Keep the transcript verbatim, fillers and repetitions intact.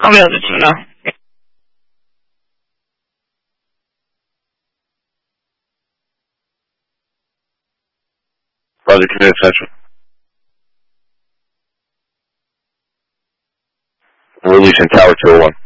I'll be able to do now. Roger, Command Central. Releasing Tower two oh one.